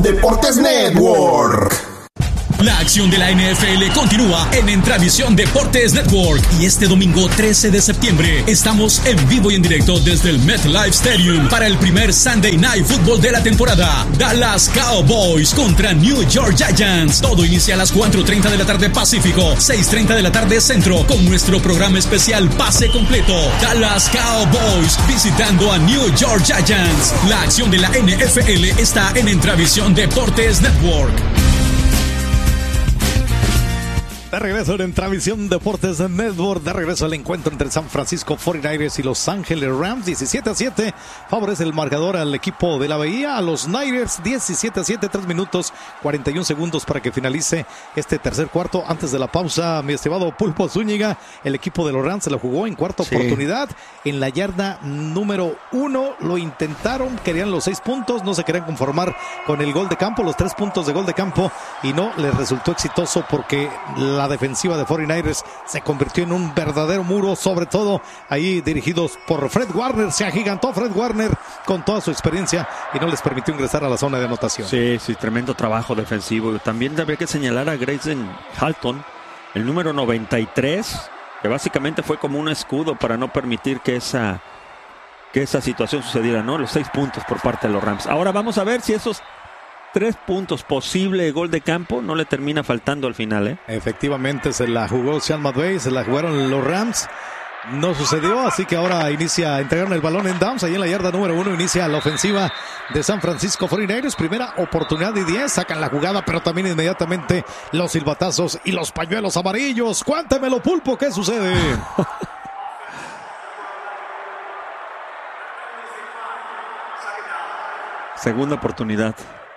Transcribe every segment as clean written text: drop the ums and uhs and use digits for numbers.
Deportes Network. La acción de la NFL continúa en Entravisión Deportes Network y este domingo 13 de septiembre estamos en vivo y en directo desde el MetLife Stadium para el primer Sunday Night Football de la temporada. Dallas Cowboys contra New York Giants. Todo inicia a las 4:30 de la tarde Pacífico, 6:30 de la tarde Centro, con nuestro programa especial Pase Completo. Dallas Cowboys visitando a New York Giants. La acción de la NFL está en Entravisión Deportes Network. De regreso en Entravisión Deportes Network, de regreso al encuentro entre San Francisco 49ers y Los Ángeles Rams. 17-7 favorece el marcador al equipo de la Bahía, a los Niners. 17-7, 3 minutos 41 segundos para que finalice este tercer cuarto. Antes de la pausa, mi estimado Pulpo Zúñiga, el equipo de los Rams se lo jugó en cuarta oportunidad en la yarda número 1. Lo intentaron, querían los 6 puntos, no se querían conformar con el gol de campo, los 3 puntos de gol de campo, y no les resultó exitoso porque la defensiva de 49ers se convirtió en un verdadero muro, sobre todo ahí dirigidos por Fred Warner. Se agigantó Fred Warner con toda su experiencia y no les permitió ingresar a la zona de anotación. Sí, tremendo trabajo defensivo. También habría que señalar a Grayson Halton, el número 93, que básicamente fue como un escudo para no permitir que esa situación sucediera, ¿no? Los 6 puntos por parte de los Rams. Ahora vamos a ver si esos 3 puntos, posible gol de campo, no le termina faltando al final, ¿eh? Efectivamente, se la jugó Sean McVay, se la jugaron los Rams. No sucedió, así que ahora entregaron el balón en downs. Ahí en la yarda número 1 inicia la ofensiva de San Francisco 49ers. Primera oportunidad y 10, sacan la jugada, pero también inmediatamente los silbatazos y los pañuelos amarillos. Cuéntemelo, Pulpo, ¿qué sucede? Segunda oportunidad.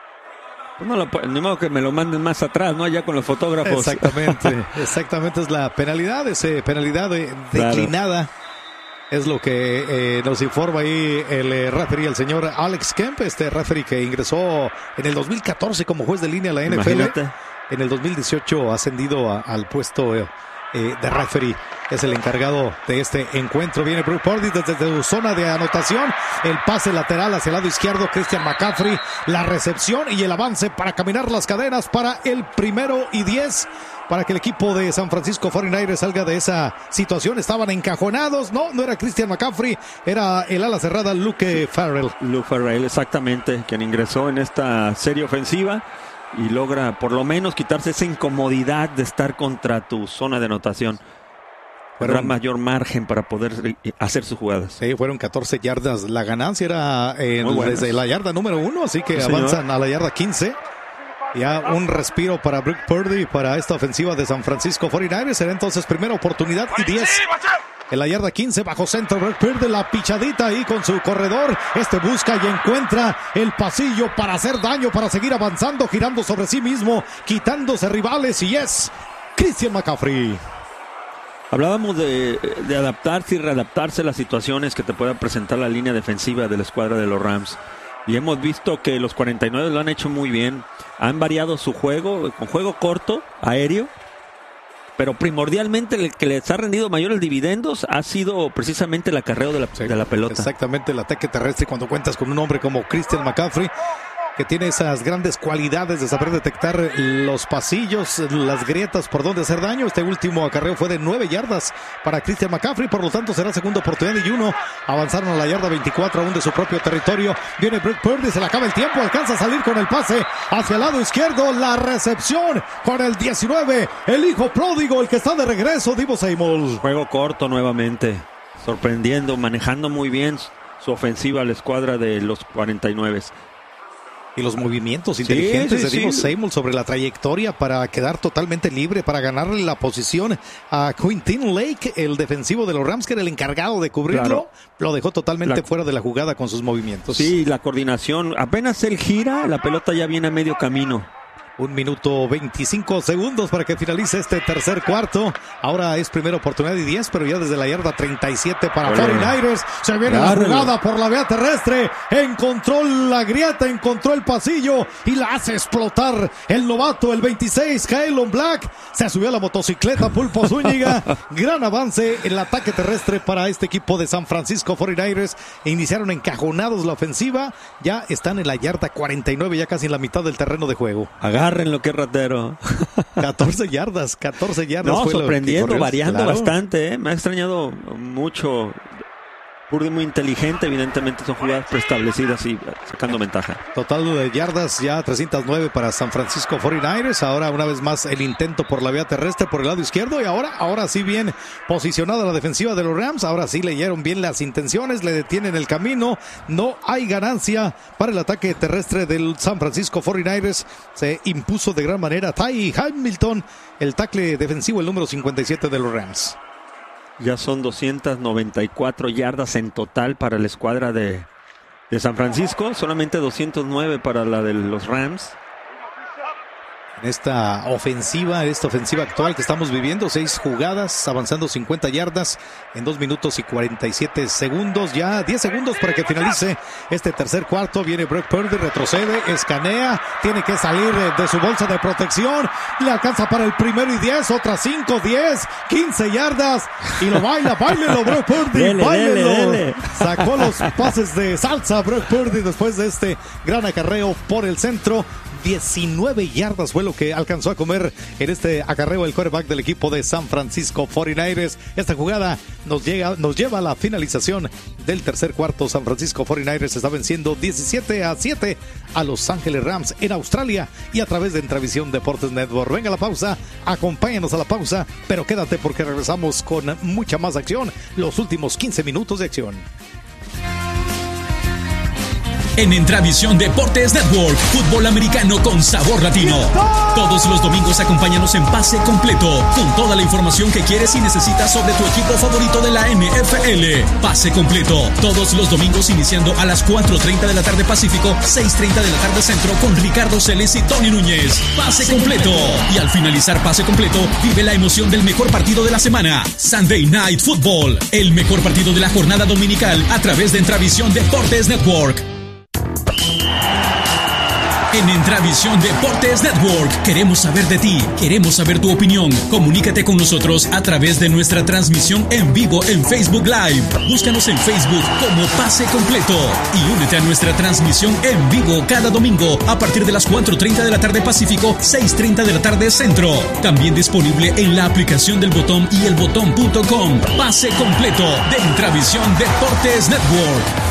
Pues no, ni modo que me lo manden más atrás, ¿no? Allá con los fotógrafos. Exactamente es la penalidad, penalidad declinada. Claro. Es lo que nos informa ahí el referee, el señor Alex Kemp, referee que ingresó en el 2014 como juez de línea a la NFL. Imagínate. En el 2018 ascendido al puesto de referee. Es el encargado de este encuentro. Viene Brock Purdy desde su zona de anotación. El pase lateral hacia el lado izquierdo, Christian McCaffrey. La recepción y el avance para caminar las cadenas para el 1º y 10. Para que el equipo de San Francisco 49ers salga de esa situación. Estaban encajonados. No era Christian McCaffrey. Era el ala cerrada Luke Farrell. Luke Farrell, exactamente, quien ingresó en esta serie ofensiva y logra por lo menos quitarse esa incomodidad de estar contra tu zona de anotación. Tendrá mayor margen para poder hacer sus jugadas. Sí, fueron 14 yardas. La ganancia era desde la yarda número 1, así que avanzan a la yarda 15. Ya un respiro para Brock Purdy, para esta ofensiva de San Francisco 49ers. Será entonces primera oportunidad y 10. En la yarda 15, bajo centro, Brock Purdy, la pichadita ahí con su corredor. Busca y encuentra el pasillo para hacer daño, para seguir avanzando, girando sobre sí mismo, quitándose rivales, y es Christian McCaffrey. Hablábamos de adaptarse y readaptarse a las situaciones que te pueda presentar la línea defensiva de la escuadra de los Rams. Y hemos visto que los 49 lo han hecho muy bien. Han variado su juego, con juego corto, aéreo. Pero primordialmente el que les ha rendido mayores dividendos ha sido precisamente el acarreo de la pelota. Exactamente, el ataque terrestre, cuando cuentas con un hombre como Christian McCaffrey, que tiene esas grandes cualidades de saber detectar los pasillos, las grietas por donde hacer daño. Este último acarreo fue de 9 yardas para Christian McCaffrey, por lo tanto será segunda oportunidad y 1. Avanzaron a la yarda 24 aún de su propio territorio. Viene Brock Purdy, se le acaba el tiempo, alcanza a salir con el pase hacia el lado izquierdo, la recepción con el 19, el hijo pródigo, el que está de regreso, Deebo Samuel. Juego corto nuevamente, sorprendiendo, manejando muy bien su ofensiva a la escuadra de los 49. Y los movimientos inteligentes de Deebo Samuel sobre la trayectoria para quedar totalmente libre, para ganarle la posición a Quintin Lake, el defensivo de los Rams, que era el encargado de cubrirlo. Claro. Lo dejó totalmente fuera de la jugada con sus movimientos. Sí, la coordinación. Apenas él gira, la pelota ya viene a medio camino. 1 minuto 25 segundos para que finalice este tercer cuarto. Ahora es primera oportunidad y 10, pero ya desde la yarda 37 para 49ers. Se viene la jugada por la vía terrestre. Encontró la grieta, encontró el pasillo y la hace explotar el novato, el 26, Kylon Black. Se subió a la motocicleta Pulpo Zúñiga. Gran avance en el ataque terrestre para este equipo de San Francisco 49ers. Iniciaron encajonados la ofensiva. Ya están en la yarda 49, ya casi en la mitad del terreno de juego. Agárrenlo, qué ratero. 14 yardas. No, fue sorprendiendo, variando claro. Bastante. Me ha extrañado mucho. Purdy muy inteligente, evidentemente son jugadas preestablecidas y sacando ventaja. Total de yardas ya 309 para San Francisco 49ers. Ahora una vez más el intento por la vía terrestre por el lado izquierdo y ahora sí bien posicionada la defensiva de los Rams. Ahora sí leyeron bien las intenciones, le detienen el camino. No hay ganancia para el ataque terrestre del San Francisco 49ers. Se impuso de gran manera Ty Hamilton, el tackle defensivo, el número 57 de los Rams. Ya son 294 yardas en total para la escuadra de San Francisco, solamente 209 para la de los Rams. En esta ofensiva actual que estamos viviendo, 6 jugadas, avanzando 50 yardas en 2 minutos y 47 segundos. Ya 10 segundos para que finalice este tercer cuarto. Viene Brock Purdy, retrocede, escanea, tiene que salir de su bolsa de protección. Le alcanza para el 1º y 10, otras 5, 10, 15 yardas. Y lo báilelo Brock Purdy, báilelo. Sacó los pases de salsa Brock Purdy después de este gran acarreo por el centro. 19 yardas fue lo que alcanzó a comer en este acarreo el quarterback del equipo de San Francisco 49ers. Esta jugada nos lleva a la finalización del tercer cuarto. San Francisco 49ers está venciendo 17-7 a Los Ángeles Rams en Australia y a través de Entravisión Deportes Network. Venga la pausa, acompáñanos a la pausa, pero quédate porque regresamos con mucha más acción, los últimos 15 minutos de acción. En Entravisión Deportes Network, fútbol americano con sabor latino. Todos los domingos acompáñanos en Pase Completo, con toda la información que quieres y necesitas sobre tu equipo favorito de la NFL. Pase Completo, todos los domingos iniciando a las 4:30 de la tarde Pacífico, 6:30 de la tarde Centro, con Ricardo Celes y Tony Núñez. Pase Completo. Y al finalizar Pase Completo, vive la emoción del mejor partido de la semana, Sunday Night Football, el mejor partido de la jornada dominical a través de Entravisión Deportes Network. En Entravisión Deportes Network queremos saber de ti, queremos saber tu opinión. Comunícate con nosotros a través de nuestra transmisión en vivo en Facebook Live. Búscanos en Facebook como Pase Completo y únete a nuestra transmisión en vivo cada domingo a partir de las 4:30 de la tarde Pacífico, 6:30 de la tarde Centro. También disponible en la aplicación del Botón y elbotón.com. Pase Completo de Entravisión Deportes Network.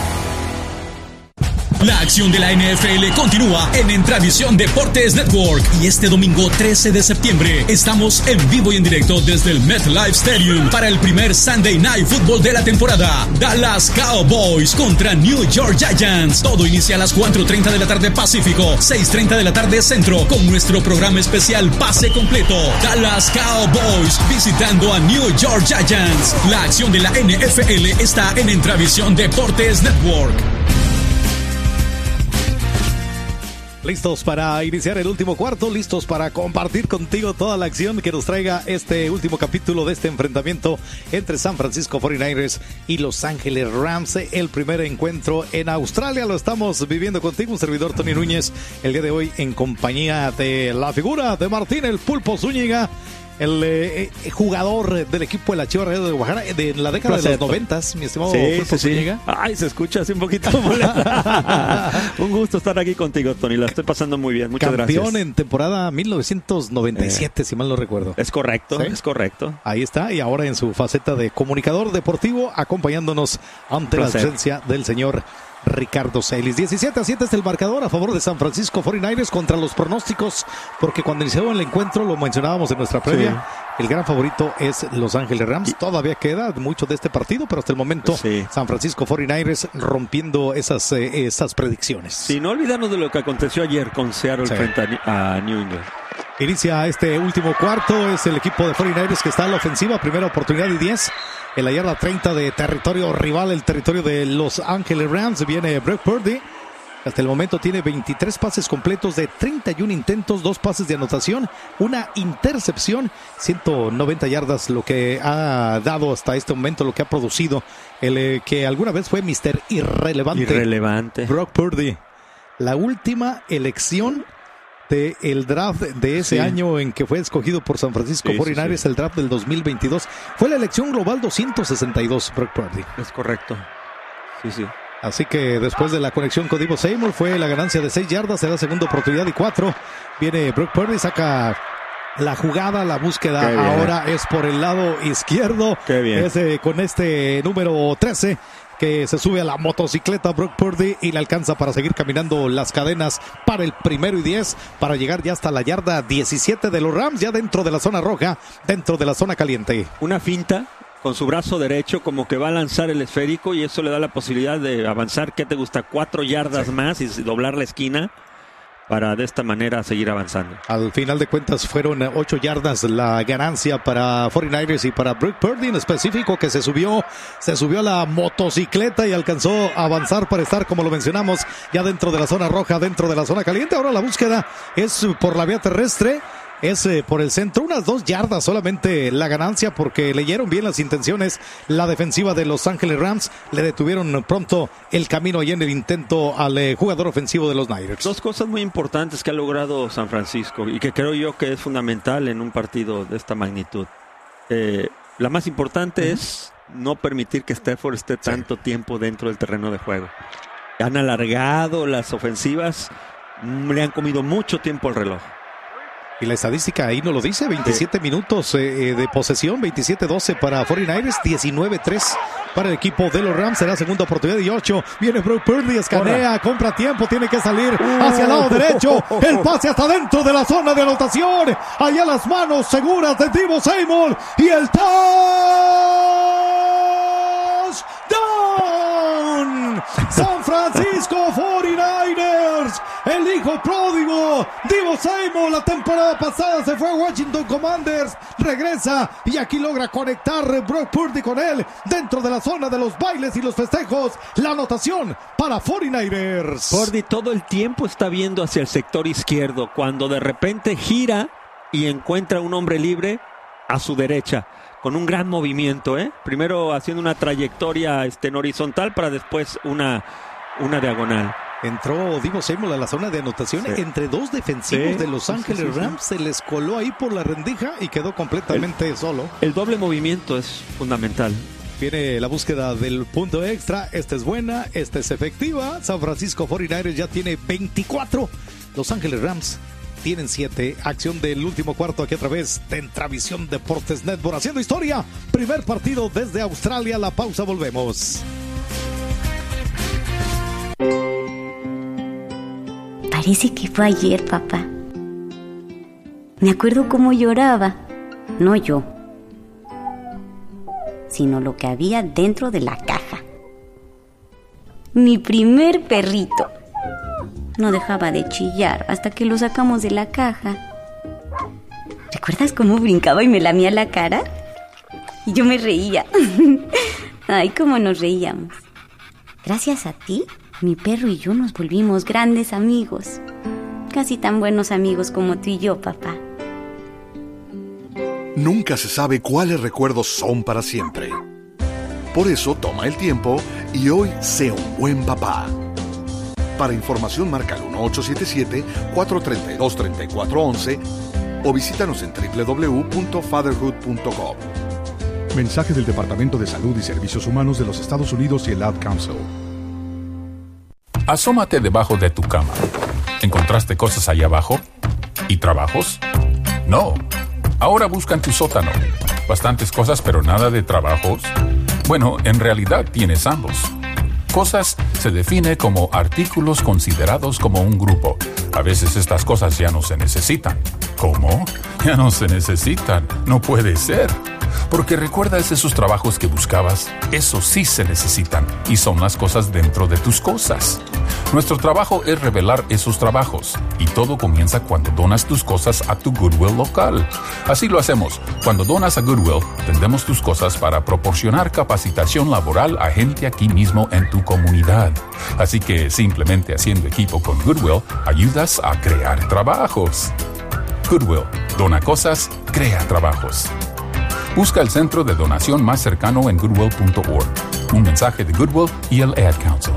La acción de la NFL continúa en Entravisión Deportes Network y este domingo 13 de septiembre estamos en vivo y en directo desde el MetLife Stadium para el primer Sunday Night Football de la temporada. Dallas Cowboys contra New York Giants. Todo inicia a las 4:30 de la tarde Pacífico, 6:30 de la tarde Centro con nuestro programa especial Pase Completo. Dallas Cowboys visitando a New York Giants. La acción de la NFL está en Entravisión Deportes Network. Listos para iniciar el último cuarto, listos para compartir contigo toda la acción que nos traiga este último capítulo de este enfrentamiento entre San Francisco 49ers y Los Ángeles Rams. El primer encuentro en Australia lo estamos viviendo contigo, un servidor Tony Núñez, el día de hoy en compañía de la figura de Martín el Pulpo Zúñiga, el jugador del equipo de la Chivas Rayadas de Guadalajara de la década de los 90, mi estimado Pulpo Zúñiga. Ay, se escucha así un poquito. Un gusto estar aquí contigo, Tony. La estoy pasando muy bien. Muchas gracias. Campeón en temporada 1997, si mal no recuerdo. Es correcto, ¿Sí? Es correcto. Ahí está, y ahora en su faceta de comunicador deportivo, acompañándonos ante la ausencia del señor Ricardo Celis. 17-7 es el marcador a favor de San Francisco 49ers contra los pronósticos, porque cuando inició el encuentro, lo mencionábamos en nuestra previa, sí, el gran favorito es Los Ángeles Rams. Todavía queda mucho de este partido, pero hasta el momento San Francisco 49ers rompiendo esas predicciones. Sí, no olvidarnos de lo que aconteció ayer con Seattle frente a New England. Inicia este último cuarto, es el equipo de 49ers que está en la ofensiva, primera oportunidad y 10. En la yarda 30 de territorio rival, el territorio de Los Ángeles Rams, viene Brock Purdy. Hasta el momento tiene 23 pases completos de 31 intentos, 2 pases de anotación, una intercepción, 190 yardas, lo que ha dado hasta este momento, lo que ha producido el que alguna vez fue Mr. Irrelevante. Brock Purdy, la última elección del draft de ese año en que fue escogido por San Francisco 49ers, el draft del 2022. Fue la elección global 262, Brock Purdy. Es correcto. Sí. Así que después de la conexión con Deebo Samuel fue la ganancia de 6 yardas, será segunda oportunidad y 4. Viene Brock Purdy, saca la jugada, la búsqueda ahora es por el lado izquierdo. Qué bien. Es con este número 13 que se sube a la motocicleta Brock Purdy y le alcanza para seguir caminando las cadenas para el 1º y 10, para llegar ya hasta la yarda 17 de los Rams, ya dentro de la zona roja, dentro de la zona caliente. Una finta con su brazo derecho, como que va a lanzar el esférico, y eso le da la posibilidad de avanzar, ¿qué te gusta? 4 yardas más y doblar la esquina para de esta manera seguir avanzando. Al final de cuentas fueron 8 yardas la ganancia para 49ers y para Brock Purdy en específico, que se subió a la motocicleta y alcanzó a avanzar para estar, como lo mencionamos, ya dentro de la zona roja, dentro de la zona caliente. Ahora la búsqueda es por la vía terrestre. Es por el centro, unas 2 yardas solamente la ganancia, porque leyeron bien las intenciones la defensiva de Los Ángeles Rams. Le detuvieron pronto el camino ahí en el intento al jugador ofensivo de los Niners. 2 cosas muy importantes que ha logrado San Francisco y que creo yo que es fundamental en un partido de esta magnitud. La más importante es no permitir que Stafford esté tanto tiempo dentro del terreno de juego. Han alargado las ofensivas, le han comido mucho tiempo el reloj. Y la estadística ahí nos lo dice, 27 minutos de posesión, 27-12 para 49ers, 19-3 para el equipo de los Rams. Será segunda oportunidad y 8. Viene Brock Purdy, escanea, compra tiempo, tiene que salir hacia el lado derecho. El pase hasta dentro de la zona de anotación. Allá las manos seguras de Deebo Samuel y el touchdown. San Francisco 49ers, el hijo pródigo Deebo Samuel, la temporada pasada se fue a Washington Commanders, regresa y aquí logra conectar Brock Purdy con él dentro de la zona de los bailes y los festejos. La anotación para 49ers. Purdy todo el tiempo está viendo hacia el sector izquierdo, cuando de repente gira y encuentra un hombre libre a su derecha, con un gran movimiento, primero haciendo una trayectoria en horizontal para después una diagonal. Entró Deebo Samuel a la zona de anotación entre 2 defensivos de Los Ángeles Rams. Se les coló ahí por la rendija y quedó completamente solo. El doble movimiento es fundamental. Viene la búsqueda del punto extra. Esta es buena, esta es efectiva. San Francisco 49ers ya tiene 24. Los Ángeles Rams tienen 7. Acción del último cuarto aquí a través de Entravisión Deportes Network. Haciendo historia. Primer partido desde Australia. La pausa, volvemos. Parece que fue ayer, papá. Me acuerdo cómo lloraba. No yo, sino lo que había dentro de la caja. Mi primer perrito. No dejaba de chillar hasta que lo sacamos de la caja. ¿Recuerdas cómo brincaba y me lamía la cara? Y yo me reía. Ay, cómo nos reíamos. Gracias a ti, mi perro y yo nos volvimos grandes amigos. Casi tan buenos amigos como tú y yo, papá. Nunca se sabe cuáles recuerdos son para siempre. Por eso, toma el tiempo y hoy sé un buen papá. Para información marca el 1877-432-3411 o visítanos en www.fatherhood.com. Mensaje del Departamento de Salud y Servicios Humanos de los Estados Unidos y el Ad Council. Asómate debajo de tu cama. ¿Encontraste cosas ahí abajo? ¿Y trabajos? No. Ahora busca en tu sótano. Bastantes cosas, pero nada de trabajos. Bueno, en realidad tienes ambos. Cosas se define como artículos considerados como un grupo. A veces estas cosas ya no se necesitan. ¿Cómo? Ya no se necesitan. No puede ser. Porque recuerdas esos trabajos que buscabas, esos sí se necesitan y son las cosas dentro de tus cosas. Nuestro trabajo es revelar esos trabajos, y todo comienza cuando donas tus cosas a tu Goodwill local. Así lo hacemos. Cuando donas a Goodwill, vendemos tus cosas para proporcionar capacitación laboral a gente aquí mismo en tu comunidad. Así que simplemente haciendo equipo con Goodwill, ayudas a crear trabajos. Goodwill, dona cosas, crea trabajos. Busca el centro de donación más cercano en goodwill.org. Un mensaje de Goodwill y el Ad Council.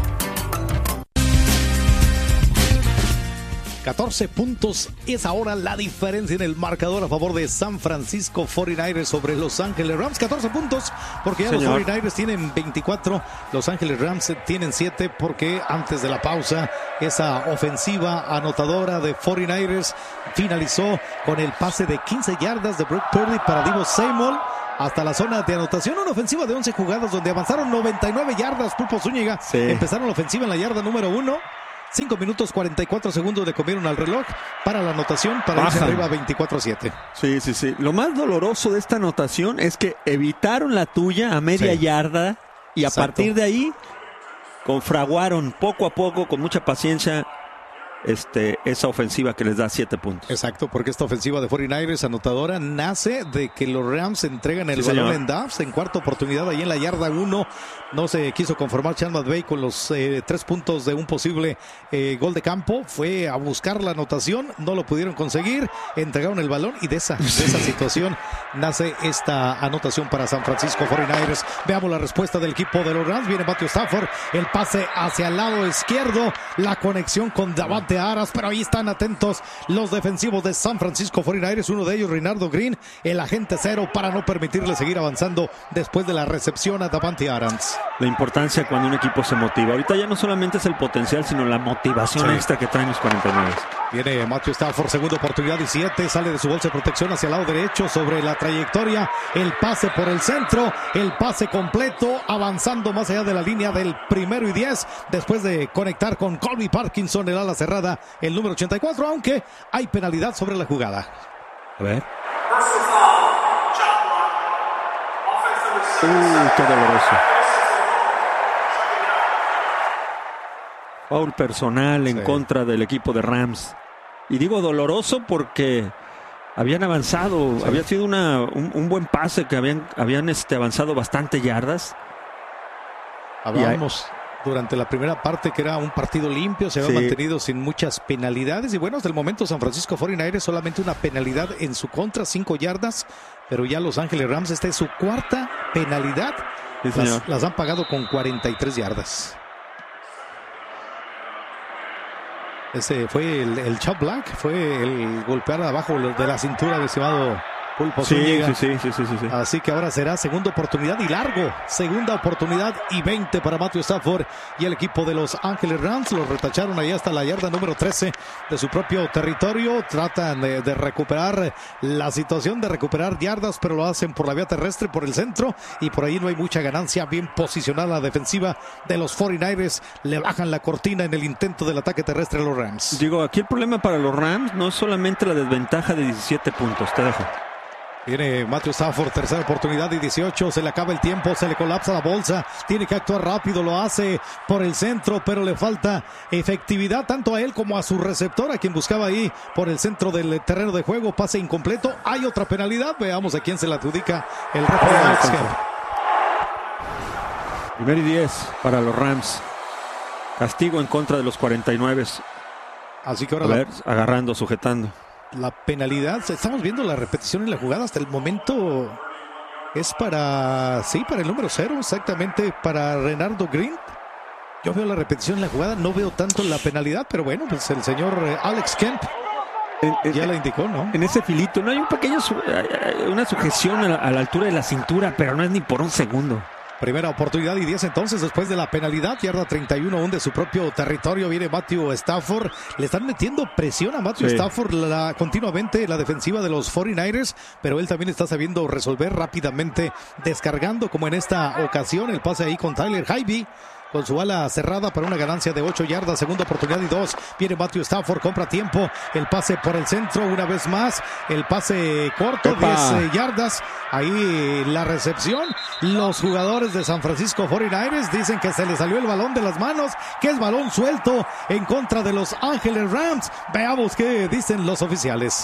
14 puntos es ahora la diferencia en el marcador a favor de San Francisco 49ers sobre Los Ángeles Rams. 14 puntos porque ya los 49ers tienen 24, Los Ángeles Rams tienen 7 porque antes de la pausa esa ofensiva anotadora de 49ers finalizó con el pase de 15 yardas de Brock Purdy para Deebo Samuel hasta la zona de anotación. Una ofensiva de 11 jugadas donde avanzaron 99 yardas. Pulpo Zúñiga empezaron la ofensiva en la yarda número 1. 5 minutos 44 segundos le comieron al reloj para la anotación, para irse arriba 24-7. Sí. Lo más doloroso de esta anotación es que evitaron la tuya a media yarda y a partir de ahí confraguaron poco a poco, con mucha paciencia, esa ofensiva que les da 7 puntos. Exacto, porque esta ofensiva de 49ers anotadora nace de que los Rams entregan el balón en downs, en cuarta oportunidad ahí en la yarda 1. No se quiso conformar Sean McVay con los 3 puntos de un posible gol de campo. Fue a buscar la anotación, no lo pudieron conseguir, entregaron el balón y de esa situación nace esta anotación para San Francisco 49ers. Veamos la respuesta del equipo de los Rams. Viene Matthew Stafford, el pase hacia el lado izquierdo, la conexión con Davante Adams, pero ahí están atentos los defensivos de San Francisco 49ers, uno de ellos Renardo Green, el agente cero, para no permitirle seguir avanzando después de la recepción a Davante Adams. La importancia cuando un equipo se motiva. Ahorita ya no solamente es el potencial, sino la motivación extra que traen los 49. Viene Matthew Stafford, segunda oportunidad y 7, sale de su bolsa de protección hacia el lado derecho sobre la trayectoria, el pase por el centro, el pase completo, avanzando más allá de la línea del 1º y 10, después de conectar con Colby Parkinson, el ala cerrada, el número 84, aunque hay penalidad sobre la jugada. A ver. Qué doloroso. Foul personal en contra del equipo de Rams. Y digo doloroso porque habían avanzado, había sido un buen pase, que habían avanzado bastante yardas. Hablábamos durante la primera parte que era un partido limpio, se había mantenido sin muchas penalidades, y bueno, hasta el momento San Francisco 49ers solamente una penalidad en su contra, 5 yardas, pero ya Los Ángeles Rams, esta es su cuarta penalidad, las han pagado con 43 yardas. Ese fue el chop block, fue el golpear abajo de la cintura del estimado Pulpo Zúñiga. Sí. Así que ahora será segunda oportunidad y largo. Segunda oportunidad y 20 para Matthew Stafford y el equipo de Los Ángeles Rams. Los retacharon ahí hasta la yarda número 13 de su propio territorio. Tratan de recuperar la situación, de recuperar yardas, pero lo hacen por la vía terrestre, por el centro, y por ahí no hay mucha ganancia. Bien posicionada la defensiva de los 49ers. Le bajan la cortina en el intento del ataque terrestre a los Rams. Digo, aquí el problema para los Rams no es solamente la desventaja de 17 puntos. Te dejo. Viene Matthew Stafford, tercera oportunidad y 18, se le acaba el tiempo, se le colapsa la bolsa, tiene que actuar rápido, lo hace por el centro, pero le falta efectividad tanto a él como a su receptor, a quien buscaba ahí por el centro del terreno de juego, pase incompleto. Hay otra penalidad, veamos a quién se la adjudica el referee Alex Kemp. 1º y 10 para los Rams, castigo en contra de los 49. Así que ahora agarrando, sujetando. La penalidad, estamos viendo la repetición en la jugada, hasta el momento es para el número 0, exactamente para Renardo Green. Yo veo la repetición en la jugada, no veo tanto la penalidad, pero bueno, pues el señor Alex Kemp ya la indicó, ¿no? En ese filito, no hay una sujeción a la altura de la cintura, pero no es ni por un segundo. Primera oportunidad y 10 entonces después de la penalidad, yarda 31 aún de su propio territorio. Viene Matthew Stafford, le están metiendo presión a Matthew Stafford continuamente la defensiva de los 49ers, pero él también está sabiendo resolver rápidamente, descargando como en esta ocasión el pase ahí con Tyler Higbee. con su ala cerrada para una ganancia de 8 yardas, segunda oportunidad y 2. Viene Matthew Stafford, compra tiempo, el pase por el centro una vez más, el pase corto, 10 yardas, ahí la recepción. Los jugadores de San Francisco 49ers dicen que se les salió el balón de las manos, que es balón suelto en contra de Los Ángeles Rams. Veamos qué dicen los oficiales.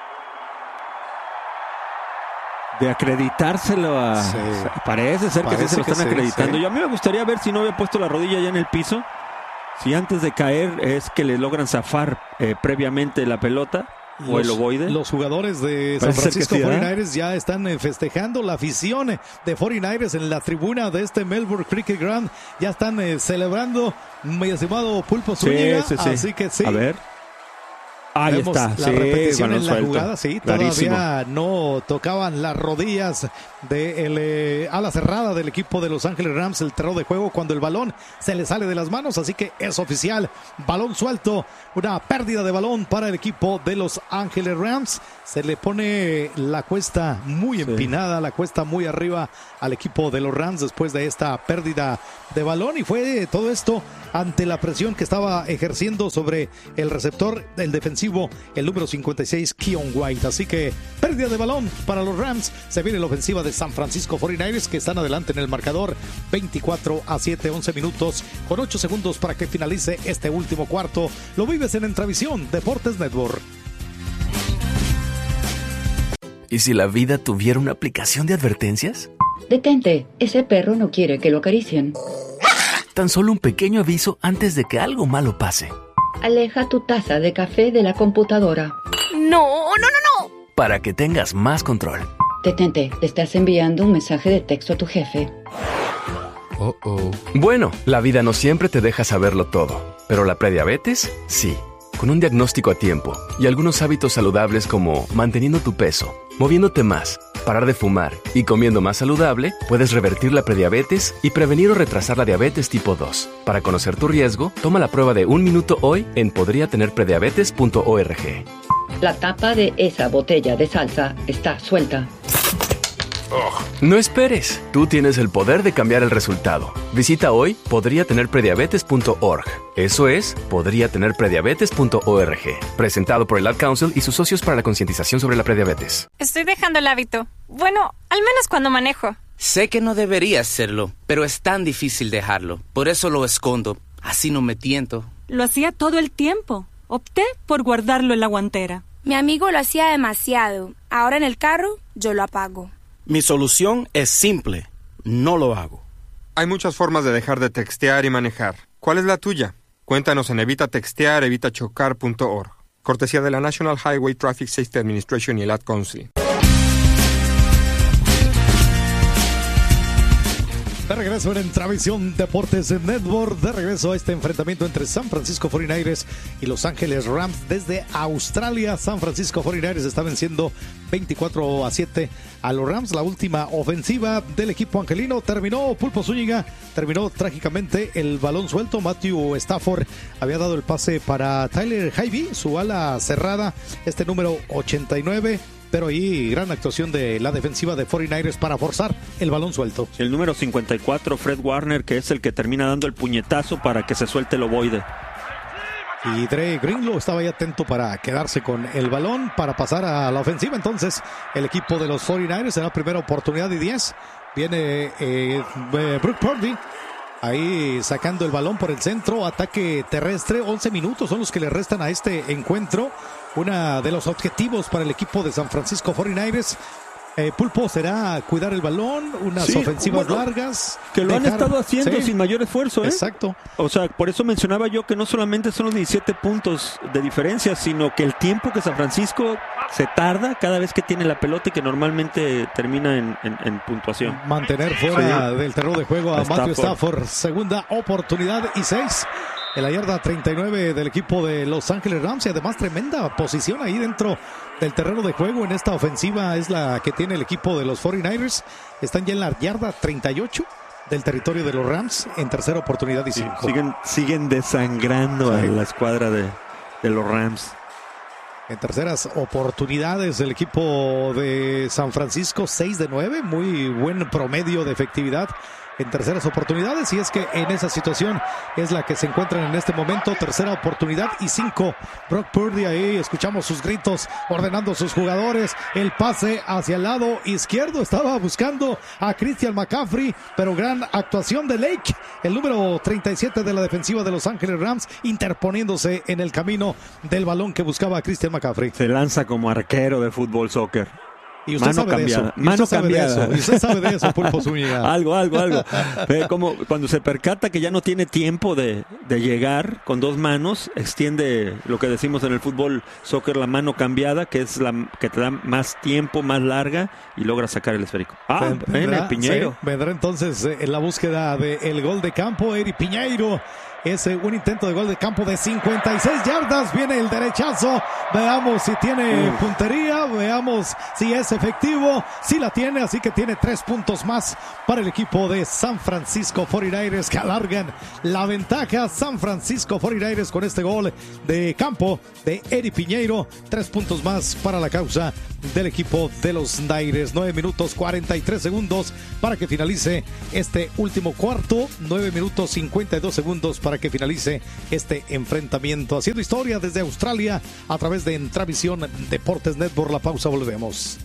De acreditárselo a... Sí. Parece ser que sí se lo están acreditando. Sí. Yo a mí me gustaría ver si no había puesto la rodilla ya en el piso. Si antes de caer es que le logran zafar previamente la pelota o el ovoide. Los jugadores de San Francisco 49ers ya están festejando. La afición de 49ers en la tribuna de este Melbourne Cricket Ground ya están celebrando, mi estimado Pulpo Zúñiga. Sí. Así que sí. A ver. Ahí está, la repetición en la suelto. Jugada, sí, todavía no tocaban las rodillas de ala cerrada del equipo de Los Ángeles Rams, el terreno de juego, cuando el balón se le sale de las manos, así que es oficial, balón suelto, una pérdida de balón para el equipo de Los Ángeles Rams. Se le pone la cuesta muy empinada, la cuesta muy arriba al equipo de los Rams después de esta pérdida de balón, y fue todo esto ante la presión que estaba ejerciendo sobre el receptor, el defensivo, el número 56, Keon White. Así que pérdida de balón para los Rams. Se viene la ofensiva de San Francisco 49ers, que están adelante en el marcador 24-7, 11 minutos con 8 segundos para que finalice este último cuarto. Lo vives en Entravisión Deportes Network. ¿Y si la vida tuviera una aplicación de advertencias? Detente, ese perro no quiere que lo acaricien. Tan solo un pequeño aviso antes de que algo malo pase. Aleja tu taza de café de la computadora. No. Para que tengas más control. Detente, te estás enviando un mensaje de texto a tu jefe. Bueno, la vida no siempre te deja saberlo todo, pero la prediabetes, sí. Con un diagnóstico a tiempo y algunos hábitos saludables como manteniendo tu peso, moviéndote más, parar de fumar y comiendo más saludable, puedes revertir la prediabetes y prevenir o retrasar la diabetes tipo 2. Para conocer tu riesgo, toma la prueba de 1 minuto hoy en podriatenerprediabetes.org. La tapa de esa botella de salsa está suelta. No esperes, tú tienes el poder de cambiar el resultado. Visita hoy podriatenerprediabetes.org. Eso es, podriatenerprediabetes.org. Presentado por el Ad Council y sus socios para la concientización sobre la prediabetes. Estoy dejando el hábito. Bueno, al menos cuando manejo. Sé que no debería hacerlo, pero es tan difícil dejarlo. Por eso lo escondo. Así no me tiento. Lo hacía todo el tiempo. Opté por guardarlo en la guantera. Mi amigo lo hacía demasiado. Ahora en el carro, yo lo apago. Mi solución es simple. No lo hago. Hay muchas formas de dejar de textear y manejar. ¿Cuál es la tuya? Cuéntanos en evitatextear.evitachocar.org. Cortesía de la National Highway Traffic Safety Administration y el Ad Council. De regreso en Entravisión Deportes Network, de regreso a este enfrentamiento entre San Francisco 49ers y Los Ángeles Rams desde Australia. San Francisco 49ers está venciendo 24-7 a los Rams. La última ofensiva del equipo angelino terminó, Pulpo Zúñiga, terminó trágicamente el balón suelto. Matthew Stafford había dado el pase para Tyler Higbee, su ala cerrada, este número 89. Pero ahí gran actuación de la defensiva de 49ers para forzar el balón suelto. El número 54, Fred Warner, que es el que termina dando el puñetazo para que se suelte el ovoide. Y Dre Greenlow estaba ahí atento para quedarse con el balón para pasar a la ofensiva. Entonces el equipo de los 49ers en la primera oportunidad y 10. Viene Brock Purdy ahí sacando el balón por el centro. Ataque terrestre, 11 minutos son los que le restan a este encuentro. Uno de los objetivos para el equipo de San Francisco 49ers, Pulpo, será cuidar el balón, unas ofensivas largas. Que lo han estado haciendo sin mayor esfuerzo, ¿eh? Exacto. O sea, por eso mencionaba yo que no solamente son los 17 puntos de diferencia, sino que el tiempo que San Francisco se tarda cada vez que tiene la pelota y que normalmente termina en puntuación. Mantener fuera del terreno de juego a Matthew Stafford. Segunda oportunidad y 6. En la yarda 39 del equipo de Los Ángeles Rams, y además tremenda posición ahí dentro del terreno de juego en esta ofensiva es la que tiene el equipo de los 49ers. Están ya en la yarda 38 del territorio de los Rams en tercera oportunidad y 5. Siguen desangrando a la escuadra de los Rams. En terceras oportunidades el equipo de San Francisco, 6 de 9, muy buen promedio de efectividad en terceras oportunidades, y es que en esa situación es la que se encuentran en este momento. Tercera oportunidad y 5. Brock Purdy ahí, escuchamos sus gritos ordenando a sus jugadores. El pase hacia el lado izquierdo, estaba buscando a Christian McCaffrey, pero gran actuación de Lake, el número 37 de la defensiva de Los Ángeles Rams, interponiéndose en el camino del balón que buscaba a Christian McCaffrey. Se lanza como arquero de fútbol soccer. Y usted sabe de eso. Mano cambiada. Y usted sabe de eso, Pulpo Zúñiga. Algo. Como cuando se percata que ya no tiene tiempo de llegar con dos manos, extiende lo que decimos en el fútbol soccer, la mano cambiada, que es la que te da más tiempo, más larga, y logra sacar el esférico. Vendrá, Piñeiro. Sí, vendrá entonces en la búsqueda del gol de campo, Eri Piñeiro. Es un intento de gol de campo de 56 yardas. Viene el derechazo. Veamos si tiene puntería. Veamos si es efectivo. Si la tiene, así que tiene 3 puntos más para el equipo de San Francisco 49ers, que alargan la ventaja. San Francisco 49ers con este gol de campo de Eri Piñeiro. 3 puntos más para la causa del equipo de los Niners. 9 minutos 43 segundos para que finalice este último cuarto. 9 minutos 52 segundos para que finalice este enfrentamiento. Haciendo historia desde Australia a través de Entravisión Deportes Network. La pausa, volvemos.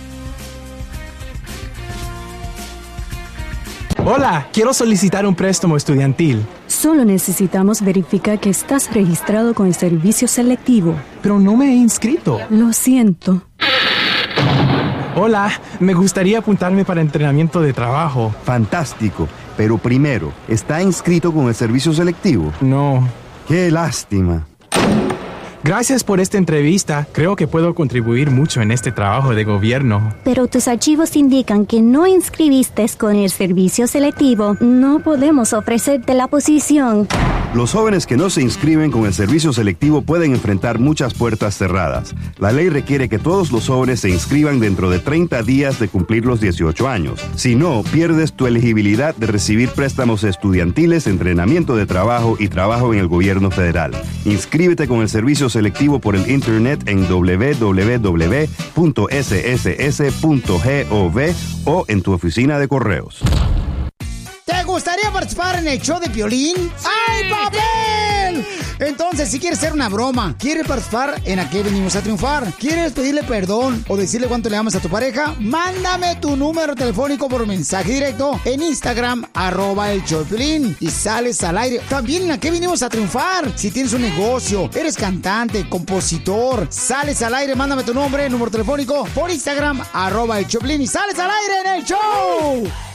Hola, quiero solicitar un préstamo estudiantil. Solo necesitamos verificar que estás registrado con el servicio selectivo. Pero no me he inscrito. Lo siento. Hola, me gustaría apuntarme para entrenamiento de trabajo. Fantástico, pero primero, ¿está inscrito con el servicio selectivo? No. ¡Qué lástima! Gracias por esta entrevista. Creo que puedo contribuir mucho en este trabajo de gobierno. Pero tus archivos indican que no inscribiste con el servicio selectivo. No podemos ofrecerte la posición. Los jóvenes que no se inscriben con el servicio selectivo pueden enfrentar muchas puertas cerradas. La ley requiere que todos los jóvenes se inscriban dentro de 30 días de cumplir los 18 años. Si no, pierdes tu elegibilidad de recibir préstamos estudiantiles, entrenamiento de trabajo y trabajo en el gobierno federal. Inscríbete con el servicio selectivo por el internet en www.sss.gov o en tu oficina de correos. ¿Te gustaría participar en el show de Piolín? ¡Ay, papel! Entonces, si quieres hacer una broma, quieres participar en ¿A qué venimos a triunfar? ¿Quieres pedirle perdón o decirle cuánto le amas a tu pareja? Mándame tu número telefónico por mensaje directo en Instagram, @el show de Piolín, y sales al aire. También en ¿A qué venimos a triunfar? Si tienes un negocio, eres cantante, compositor, sales al aire, mándame tu nombre, número telefónico por Instagram, @el show de Piolín, y sales al aire en el show.